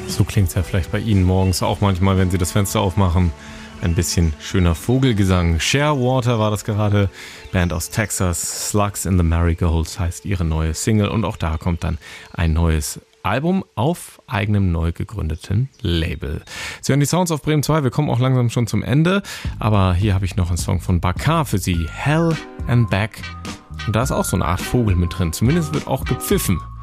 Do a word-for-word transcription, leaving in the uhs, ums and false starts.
So klingt's ja vielleicht bei Ihnen morgens auch manchmal, wenn Sie das Fenster aufmachen. Ein bisschen schöner Vogelgesang. Shearwater war das gerade. Band aus Texas. Slugs in the Marigolds heißt ihre neue Single. Und auch da kommt dann ein neues Album auf eigenem neu gegründeten Label. Sie hören die Sounds auf Bremen zwei. Wir kommen auch langsam schon zum Ende. Aber hier habe ich noch einen Song von Bakar für Sie. Hell and Back. Und da ist auch so eine Art Vogel mit drin. Zumindest wird auch gepfiffen.